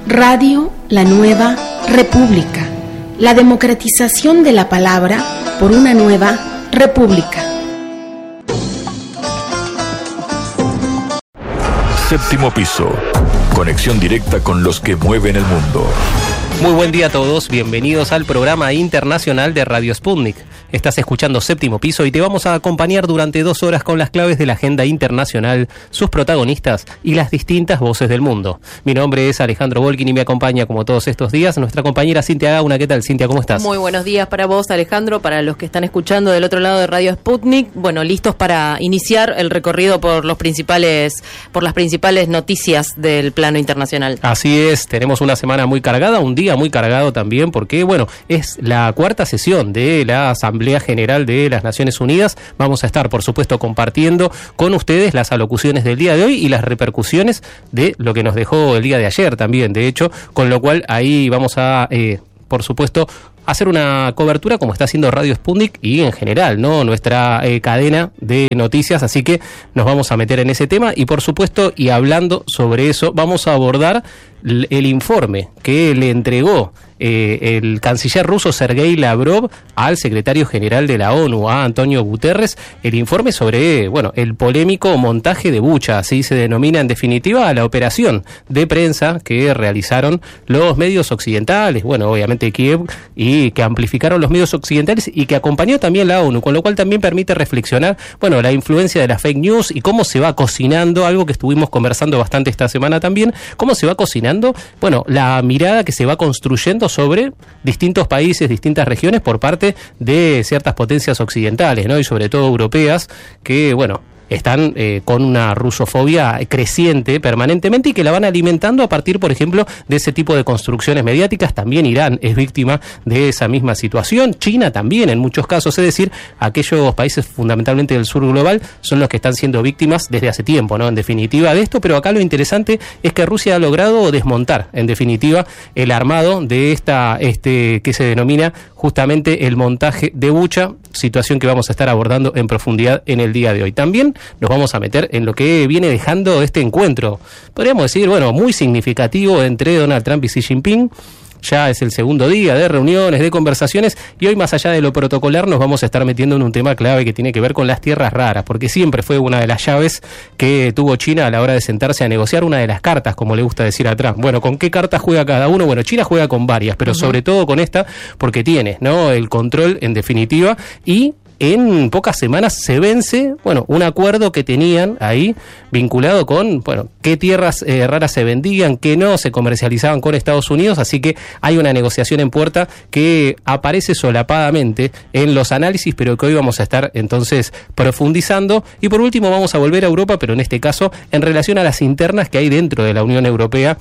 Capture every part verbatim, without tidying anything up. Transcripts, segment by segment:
Radio La Nueva República. La democratización de la palabra por una nueva república. Séptimo piso. Conexión directa con los que mueven el mundo. Muy buen día a todos, bienvenidos al programa internacional de Radio Sputnik. Estás escuchando Séptimo Piso y te vamos a acompañar durante dos horas con las claves de la agenda internacional, sus protagonistas y las distintas voces del mundo. Mi nombre es Alejandro Volkin y me acompaña como todos estos días nuestra compañera Cintia Gauna. ¿Qué tal, Cintia? ¿Cómo estás? Muy buenos días para vos, Alejandro, para los que están escuchando del otro lado de Radio Sputnik. Bueno, listos para iniciar el recorrido por los principales, por las principales noticias del plano internacional. Así es, tenemos una semana muy cargada, un día muy cargado también, porque bueno, es la cuarta sesión de la Asamblea General de las Naciones Unidas. Vamos a estar, por supuesto, compartiendo con ustedes las alocuciones del día de hoy y las repercusiones de lo que nos dejó el día de ayer también, de hecho, con lo cual ahí vamos a, eh, por supuesto, hacer una cobertura como está haciendo Radio Sputnik y en general, ¿no? Nuestra eh, cadena de noticias, así que nos vamos a meter en ese tema y por supuesto, y hablando sobre eso, vamos a abordar l- el informe que le entregó eh, el canciller ruso Sergei Lavrov al secretario general de la ONU, a Antonio Guterres, el informe sobre, bueno, el polémico montaje de Bucha, así se denomina en definitiva a la operación de prensa que realizaron los medios occidentales, bueno, obviamente Kiev, y que amplificaron los medios occidentales y que acompañó también la ONU, con lo cual también permite reflexionar, bueno, la influencia de la fake news y cómo se va cocinando, algo que estuvimos conversando bastante esta semana también, cómo se va cocinando, bueno, la mirada que se va construyendo sobre distintos países, distintas regiones por parte de ciertas potencias occidentales, ¿no? Y sobre todo europeas, que, bueno, están eh, con una rusofobia creciente permanentemente y que la van alimentando a partir, por ejemplo, de ese tipo de construcciones mediáticas. También Irán es víctima de esa misma situación, China también en muchos casos, es decir, aquellos países fundamentalmente del sur global son los que están siendo víctimas desde hace tiempo, ¿no? En definitiva de esto, pero acá lo interesante es que Rusia ha logrado desmontar, en definitiva, el armado de esta, este, que se denomina justamente el montaje de Bucha, situación que vamos a estar abordando en profundidad en el día de hoy. También nos vamos a meter en lo que viene dejando este encuentro, podríamos decir, bueno, muy significativo entre Donald Trump y Xi Jinping. Ya es el segundo día de reuniones, de conversaciones, y hoy, más allá de lo protocolar, nos vamos a estar metiendo en un tema clave que tiene que ver con las tierras raras, porque siempre fue una de las llaves que tuvo China a la hora de sentarse a negociar, una de las cartas, como le gusta decir a Trump. Bueno, ¿con qué carta juega cada uno? Bueno, China juega con varias, pero uh-huh. sobre todo con esta, porque tiene, ¿no?, el control en definitiva, y en pocas semanas se vence, bueno, un acuerdo que tenían ahí vinculado con, bueno, qué tierras eh, raras se vendían, qué no, se comercializaban con Estados Unidos, así que hay una negociación en puerta que aparece solapadamente en los análisis, pero que hoy vamos a estar entonces profundizando. Y por último vamos a volver a Europa, pero en este caso en relación a las internas que hay dentro de la Unión Europea,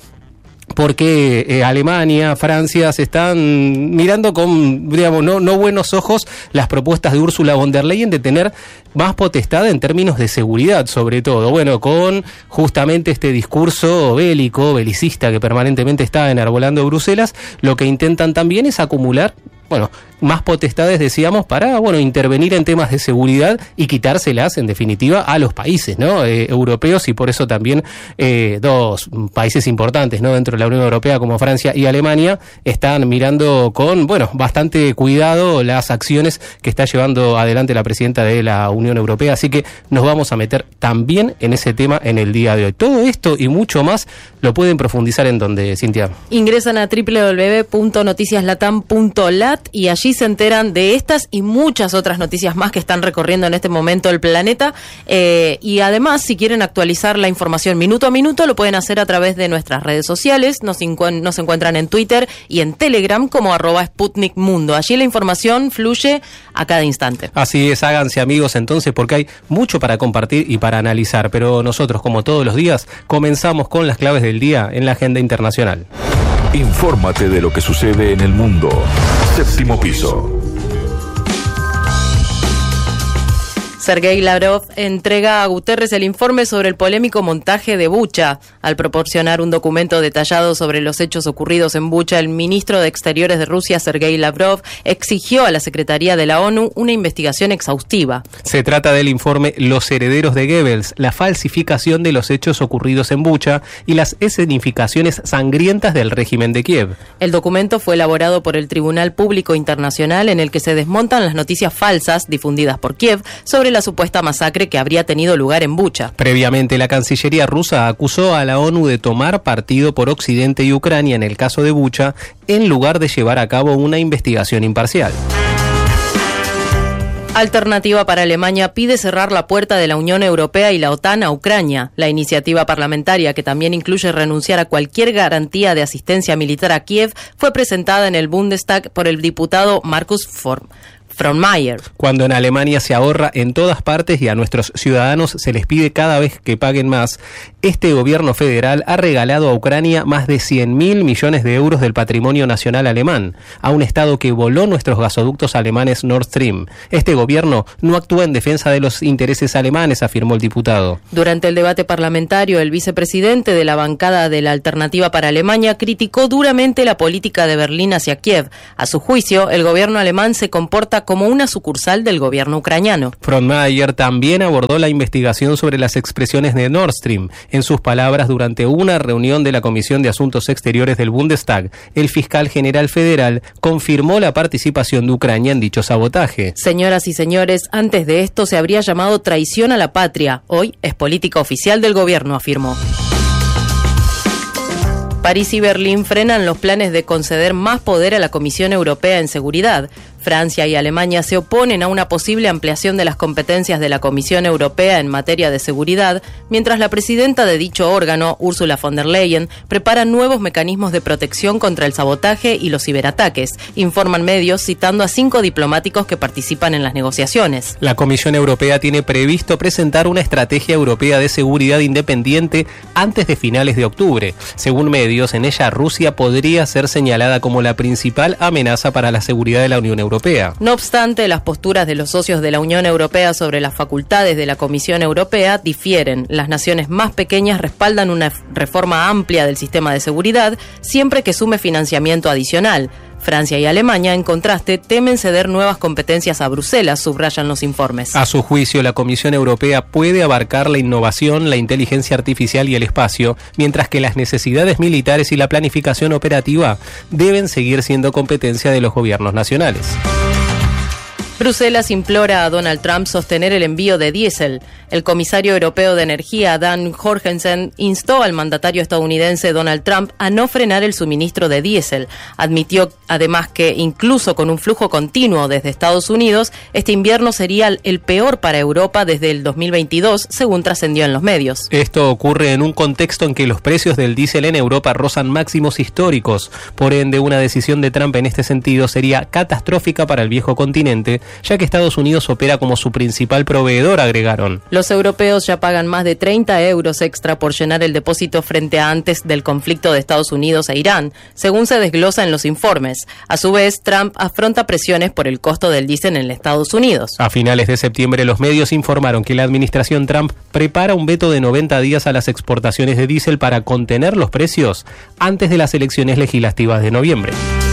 porque eh, Alemania, Francia se están mirando con, digamos, no, no buenos ojos las propuestas de Ursula von der Leyen de tener más potestad en términos de seguridad, sobre todo, bueno, con justamente este discurso bélico, belicista que permanentemente está enarbolando Bruselas. Lo que intentan también es acumular, bueno, más potestades, decíamos, para, bueno, intervenir en temas de seguridad y quitárselas, en definitiva, a los países, ¿no?, eh, europeos, y por eso también eh, dos países importantes, ¿no?, dentro de la Unión Europea, como Francia y Alemania, están mirando con, bueno, bastante cuidado las acciones que está llevando adelante la presidenta de la Unión Europea, así que nos vamos a meter también en ese tema en el día de hoy. Todo esto y mucho más lo pueden profundizar en donde, Cintia. Ingresan a doble u doble u doble u punto noticias latam punto lat y allí se enteran de estas y muchas otras noticias más que están recorriendo en este momento el planeta. Eh, y además, si quieren actualizar la información minuto a minuto, lo pueden hacer a través de nuestras redes sociales. Nos, incu- nos encuentran en Twitter y en Telegram como arroba Sputnik Mundo. Allí la información fluye a cada instante. Así es, háganse amigos entonces, porque hay mucho para compartir y para analizar. Pero nosotros, como todos los días, comenzamos con las claves del día en la agenda internacional. Infórmate de lo que sucede en el mundo. Séptimo piso. Sergei Lavrov entrega a Guterres el informe sobre el polémico montaje de Bucha. Al proporcionar un documento detallado sobre los hechos ocurridos en Bucha, el ministro de Exteriores de Rusia, Sergei Lavrov, exigió a la Secretaría de la ONU una investigación exhaustiva. Se trata del informe Los herederos de Goebbels, la falsificación de los hechos ocurridos en Bucha y las escenificaciones sangrientas del régimen de Kiev. El documento fue elaborado por el Tribunal Público Internacional, en el que se desmontan las noticias falsas difundidas por Kiev sobre la supuesta masacre que habría tenido lugar en Bucha. Previamente, la Cancillería rusa acusó a la ONU de tomar partido por Occidente y Ucrania en el caso de Bucha, en lugar de llevar a cabo una investigación imparcial. Alternativa para Alemania pide cerrar la puerta de la Unión Europea y la OTAN a Ucrania. La iniciativa parlamentaria, que también incluye renunciar a cualquier garantía de asistencia militar a Kiev, fue presentada en el Bundestag por el diputado Markus Form. Frohnmayer. Cuando en Alemania se ahorra en todas partes y a nuestros ciudadanos se les pide cada vez que paguen más, este gobierno federal ha regalado a Ucrania más de cien mil millones de euros del patrimonio nacional alemán, a un estado que voló nuestros gasoductos alemanes Nord Stream. Este gobierno no actúa en defensa de los intereses alemanes, afirmó el diputado. Durante el debate parlamentario, el vicepresidente de la bancada de la Alternativa para Alemania criticó duramente la política de Berlín hacia Kiev. A su juicio, el gobierno alemán se comporta como una sucursal del gobierno ucraniano. Frohnmayer también abordó la investigación sobre las expresiones de Nord Stream. En sus palabras, durante una reunión de la Comisión de Asuntos Exteriores del Bundestag, el fiscal general federal confirmó la participación de Ucrania en dicho sabotaje. Señoras y señores, antes de esto se habría llamado traición a la patria. Hoy es política oficial del gobierno, afirmó. París y Berlín frenan los planes de conceder más poder a la Comisión Europea en seguridad. Francia y Alemania se oponen a una posible ampliación de las competencias de la Comisión Europea en materia de seguridad, mientras la presidenta de dicho órgano, Ursula von der Leyen, prepara nuevos mecanismos de protección contra el sabotaje y los ciberataques, informan medios citando a cinco diplomáticos que participan en las negociaciones. La Comisión Europea tiene previsto presentar una estrategia europea de seguridad independiente antes de finales de octubre. Según medios, en ella Rusia podría ser señalada como la principal amenaza para la seguridad de la Unión Europea. Europea. No obstante, las posturas de los socios de la Unión Europea sobre las facultades de la Comisión Europea difieren. Las naciones más pequeñas respaldan una reforma amplia del sistema de seguridad, siempre que sume financiamiento adicional. Francia y Alemania, en contraste, temen ceder nuevas competencias a Bruselas, subrayan los informes. A su juicio, la Comisión Europea puede abarcar la innovación, la inteligencia artificial y el espacio, mientras que las necesidades militares y la planificación operativa deben seguir siendo competencia de los gobiernos nacionales. Bruselas implora a Donald Trump sostener el envío de diésel. El comisario europeo de energía, Dan Jorgensen, instó al mandatario estadounidense Donald Trump a no frenar el suministro de diésel. Admitió además que, incluso con un flujo continuo desde Estados Unidos, este invierno sería el peor para Europa desde el dos mil veintidós, según trascendió en los medios. Esto ocurre en un contexto en que los precios del diésel en Europa rozan máximos históricos. Por ende, una decisión de Trump en este sentido sería catastrófica para el viejo continente, ya que Estados Unidos opera como su principal proveedor, agregaron. Los europeos ya pagan más de treinta euros extra por llenar el depósito frente a antes del conflicto de Estados Unidos e Irán, según se desglosa en los informes. A su vez, Trump afronta presiones por el costo del diésel en Estados Unidos. A finales de septiembre, los medios informaron que la administración Trump prepara un veto de noventa días a las exportaciones de diésel para contener los precios antes de las elecciones legislativas de noviembre.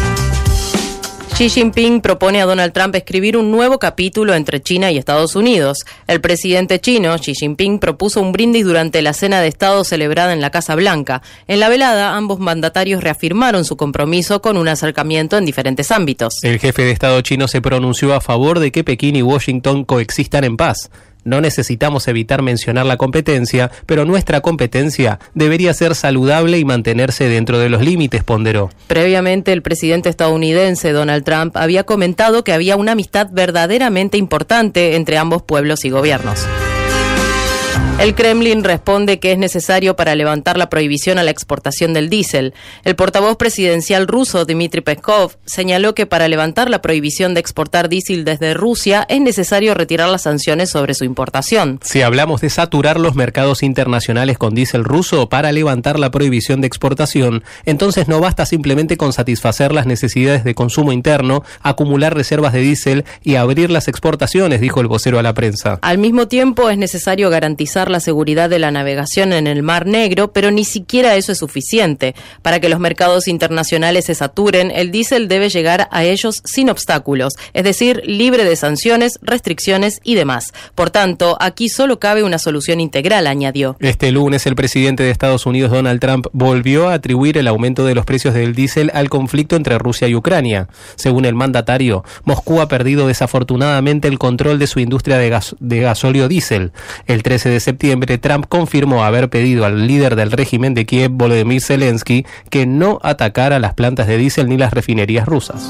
Xi Jinping propone a Donald Trump escribir un nuevo capítulo entre China y Estados Unidos. El presidente chino, Xi Jinping, propuso un brindis durante la cena de Estado celebrada en la Casa Blanca. En la velada, ambos mandatarios reafirmaron su compromiso con un acercamiento en diferentes ámbitos. El jefe de Estado chino se pronunció a favor de que Pekín y Washington coexistan en paz. No necesitamos evitar mencionar la competencia, pero nuestra competencia debería ser saludable y mantenerse dentro de los límites, ponderó. Previamente, el presidente estadounidense Donald Trump había comentado que había una amistad verdaderamente importante entre ambos pueblos y gobiernos. El Kremlin responde que es necesario para levantar la prohibición a la exportación del diésel. El portavoz presidencial ruso, Dmitry Peskov, señaló que para levantar la prohibición de exportar diésel desde Rusia es necesario retirar las sanciones sobre su importación. Si hablamos de saturar los mercados internacionales con diésel ruso para levantar la prohibición de exportación, entonces no basta simplemente con satisfacer las necesidades de consumo interno, acumular reservas de diésel y abrir las exportaciones, dijo el vocero a la prensa. Al mismo tiempo es necesario garantizar la seguridad de la navegación en el Mar Negro, pero ni siquiera eso es suficiente. Para que los mercados internacionales se saturen, el diésel debe llegar a ellos sin obstáculos, es decir, libre de sanciones, restricciones y demás. Por tanto, aquí solo cabe una solución integral, añadió. Este lunes, el presidente de Estados Unidos, Donald Trump, volvió a atribuir el aumento de los precios del diésel al conflicto entre Rusia y Ucrania. Según el mandatario, Moscú ha perdido desafortunadamente el control de su industria de, gas- de gasóleo diésel. El trece de septiembre, Trump confirmó haber pedido al líder del régimen de Kiev, Volodymyr Zelensky, que no atacara las plantas de diésel ni las refinerías rusas.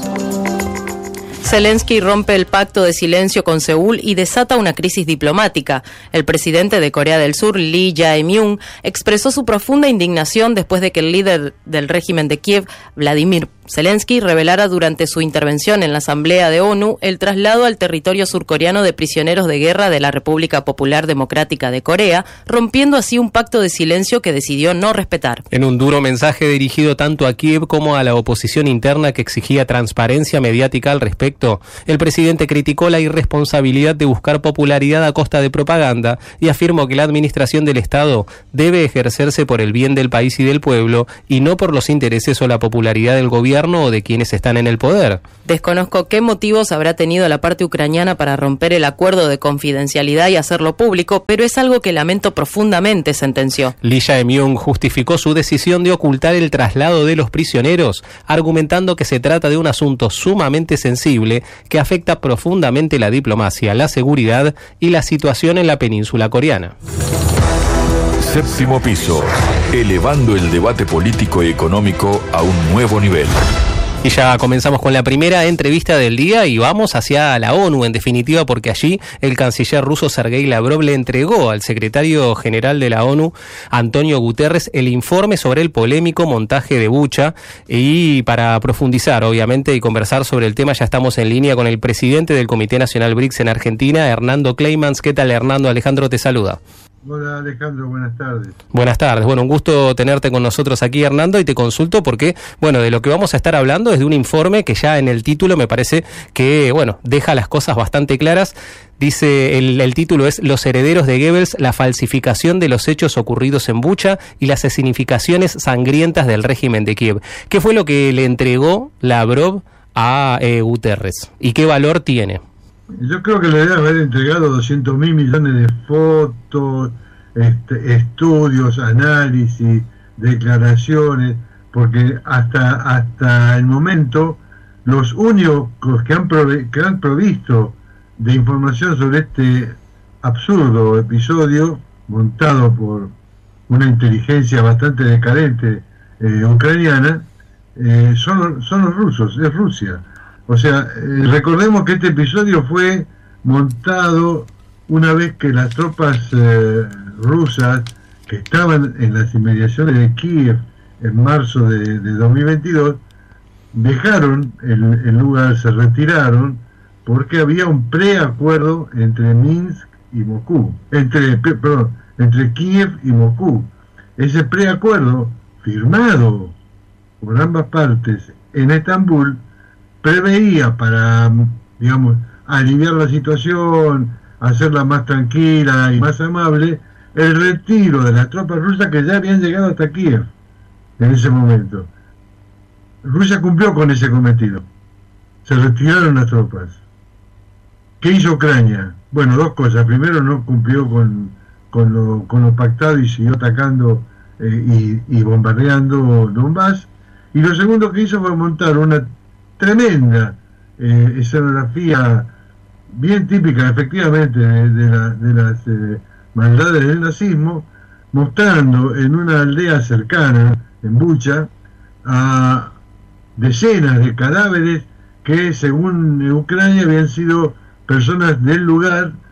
Zelensky rompe el pacto de silencio con Seúl y desata una crisis diplomática. El presidente de Corea del Sur, Lee Jae-myung, expresó su profunda indignación después de que el líder del régimen de Kiev, Vladimir Zelensky, revelara durante su intervención en la Asamblea de ONU el traslado al territorio surcoreano de prisioneros de guerra de la República Popular Democrática de Corea, rompiendo así un pacto de silencio que decidió no respetar. En un duro mensaje dirigido tanto a Kiev como a la oposición interna que exigía transparencia mediática al respecto, el presidente criticó la irresponsabilidad de buscar popularidad a costa de propaganda y afirmó que la administración del Estado debe ejercerse por el bien del país y del pueblo y no por los intereses o la popularidad del gobierno o de quienes están en el poder. Desconozco qué motivos habrá tenido la parte ucraniana para romper el acuerdo de confidencialidad y hacerlo público, pero es algo que lamento profundamente, sentenció. Lee Jae-myung justificó su decisión de ocultar el traslado de los prisioneros, argumentando que se trata de un asunto sumamente sensible que afecta profundamente la diplomacia, la seguridad y la situación en la península coreana. Séptimo piso, elevando el debate político y económico a un nuevo nivel. Y ya comenzamos con la primera entrevista del día y vamos hacia la ONU, en definitiva, porque allí el canciller ruso Sergei Lavrov le entregó al secretario general de la ONU, Antonio Guterres, el informe sobre el polémico montaje de Bucha. Y para profundizar, obviamente, y conversar sobre el tema, ya estamos en línea con el presidente del Comité Nacional BRICS en Argentina, Hernando Kleimans. ¿Qué tal, Hernando? Alejandro te saluda. Hola Alejandro, buenas tardes. Buenas tardes, bueno, un gusto tenerte con nosotros aquí, Hernando, y te consulto porque, bueno, de lo que vamos a estar hablando es de un informe que ya en el título me parece que, bueno, deja las cosas bastante claras. Dice, el, el título es Los herederos de Goebbels, la falsificación de los hechos ocurridos en Bucha y las escenificaciones sangrientas del régimen de Kiev. ¿Qué fue lo que le entregó Lavrov a eh, Guterres y qué valor tiene? Yo creo que le debe haber entregado doscientos mil millones de fotos, este, estudios, análisis, declaraciones, porque hasta hasta el momento los únicos que han, prove, que han provisto de información sobre este absurdo episodio montado por una inteligencia bastante decadente eh, ucraniana eh, son, son los rusos, es Rusia. O sea, eh, recordemos que este episodio fue montado una vez que las tropas eh, rusas que estaban en las inmediaciones de Kiev en marzo de, de dos mil veintidós dejaron el, el lugar, se retiraron porque había un preacuerdo entre Minsk y Moscú, entre, perdón, entre Kiev y Moscú. Ese preacuerdo firmado por ambas partes en Estambul preveía para, digamos, aliviar la situación, hacerla más tranquila y más amable, el retiro de las tropas rusas que ya habían llegado hasta Kiev en ese momento. Rusia cumplió con ese cometido. Se retiraron las tropas. ¿Qué hizo Ucrania? Bueno, dos cosas. Primero, no cumplió con, con, lo, con lo pactado y siguió atacando eh, y, y bombardeando Donbass. Y lo segundo que hizo fue montar una tremenda eh, escenografía bien típica efectivamente de, de, la, de las eh, maldades del nazismo, mostrando en una aldea cercana, en Bucha, a decenas de cadáveres que según Ucrania habían sido personas del lugar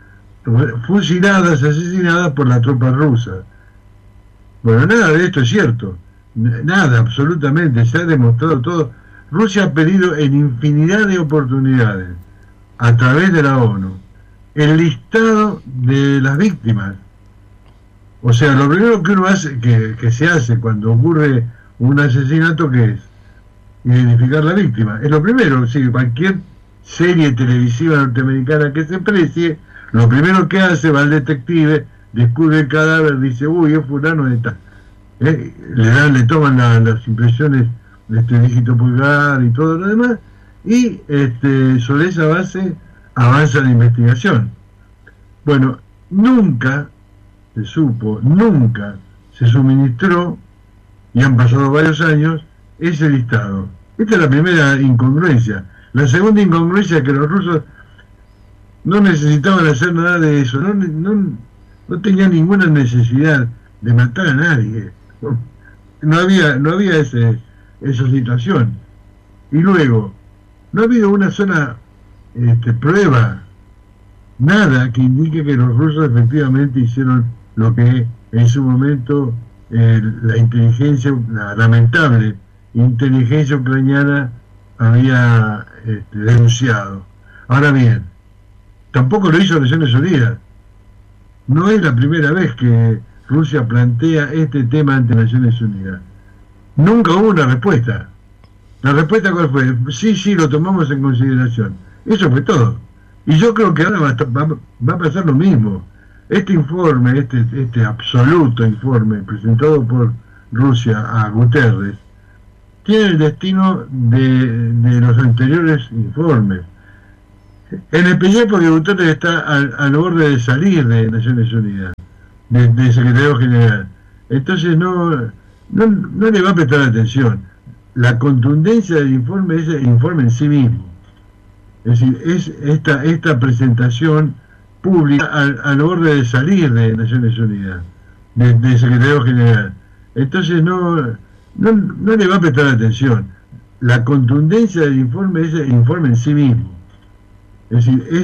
fusiladas, asesinadas por la tropa rusa. Bueno, nada de esto es cierto, nada, absolutamente, se ha demostrado todo. Rusia ha pedido en infinidad de oportunidades, a través de la ONU, el listado de las víctimas. O sea, lo primero que uno hace, que, que se hace cuando ocurre un asesinato, ¿qué es? Identificar la víctima. Es lo primero, sí, cualquier serie televisiva norteamericana que se precie, lo primero que hace, va al detective, descubre el cadáver, dice, uy, es fulano de tal. ¿Eh? Le dan, le toman la, las impresiones de este dígito pulgar y todo lo demás, y este, sobre esa base avanza la investigación. Bueno, nunca se supo, nunca se suministró, y han pasado varios años, ese listado. Esta es la primera incongruencia. La segunda incongruencia es que los rusos no necesitaban hacer nada de eso, no, no, no tenían ninguna necesidad de matar a nadie. No había, no había ese, esa situación. Y luego, no ha habido una sola este, prueba, nada que indique que los rusos efectivamente hicieron lo que en su momento eh, la inteligencia, la lamentable inteligencia ucraniana había este, denunciado. Ahora bien, tampoco lo hizo Naciones Unidas. No es la primera vez que Rusia plantea este tema ante Naciones Unidas. Nunca hubo una respuesta. ¿La respuesta cuál fue? Sí, sí, lo tomamos en consideración. Eso fue todo. Y yo creo que ahora va a, estar, va, va a pasar lo mismo. Este informe, este, este absoluto informe presentado por Rusia a Guterres, tiene el destino de, de los anteriores informes. En especial porque Guterres está al, al borde de salir de Naciones Unidas, de, de secretario general. Entonces no, no, no le va a prestar atención. La contundencia del informe es el informe en sí mismo. Es decir, es esta, esta presentación pública al, al borde de salir de Naciones Unidas, de, de secretario general. Entonces no, no, no le va a prestar atención. La contundencia del informe es el informe en sí mismo. Es decir, es